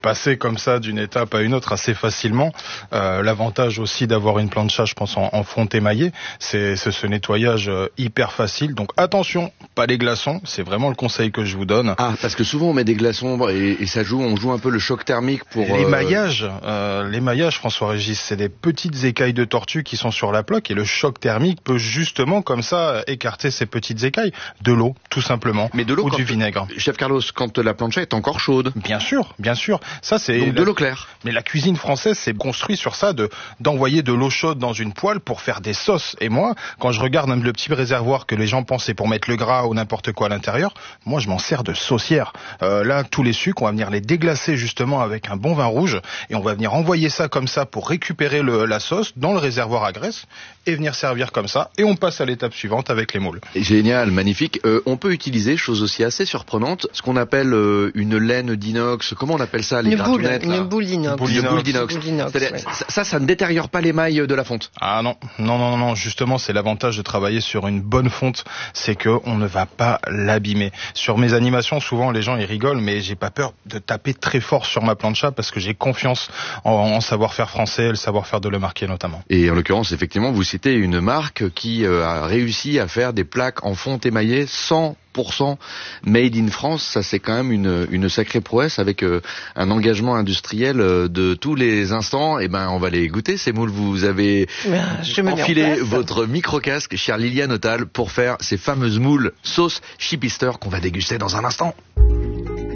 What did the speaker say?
passer comme ça d'une étape à une autre assez facilement. L'avantage aussi d'avoir une plancha, je pense, en fonte émaillée, c'est ce nettoyage hyper facile. Donc attention, pas les glaçons, c'est vraiment le conseil que je vous donne. Ah, parce que souvent on met des glaçons et on joue un peu le choc thermique pour... L'émaillage, François-Régis, c'est des petites écailles de tortue qui sont sur la plaque et le choc thermique peut justement comme ça écarter ces petites écailles. De l'eau, tout simplement, mais de l'eau, ou du vinaigre. Chef Carlos, quand la plancha est encore chaude. Bien sûr. Ça, c'est donc de l'eau claire. Mais la cuisine française s'est construite sur ça, d'envoyer de l'eau chaude dans une poêle pour faire des sauces. Et moi, quand je regarde le petit réservoir que les gens pensaient pour mettre le gras ou n'importe quoi à l'intérieur, moi je m'en sers de saucière. Là, tous les sucres, on va venir les déglacer justement avec un bon vin rouge et on va venir envoyer ça comme ça pour récupérer la sauce dans le réservoir à graisse et venir servir comme ça. Et on passe à l'étape suivante avec les moules. Génial, magnifique. On peut utiliser, chose aussi assez surprenante, ce qu'on appelle une laine d'inox. Comment on appelle ça, les gratounettes, une boule d'inox. Une boule d'inox. Ouais. Ça ne détériore pas l'émail de la fonte. Ah non. Justement, c'est l'avantage de travailler sur une bonne fonte, c'est que on ne va pas l'abîmer. Sur mes animations, souvent les gens ils rigolent, mais j'ai pas peur de taper très fort sur ma plancha parce que j'ai confiance en savoir-faire français, le savoir-faire de Le Marquet notamment. Et en l'occurrence, effectivement, vous citez une marque qui a réussi à faire des plaques en fonte émaillée 100% made in France. Ça, c'est quand même une sacrée prouesse avec un engagement industriel de tous les instants. Et on va les goûter, ces moules. Vous avez enfilé votre micro-casque, chère Liliane Autal, pour faire ces fameuses moules sauce Chipister qu'on va déguster dans un instant.